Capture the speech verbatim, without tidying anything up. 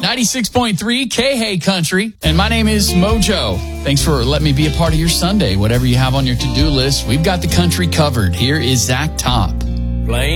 ninety-six point three K-Hey Country. And my name is Mojo. Thanks for letting me be a part of your Sunday. Whatever you have on your to-do list, we've got the country covered. Here is Zach Top. Playing